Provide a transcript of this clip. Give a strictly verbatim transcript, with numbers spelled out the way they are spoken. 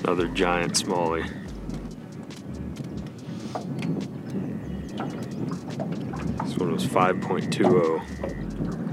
Another giant smallie. This one was five point two oh.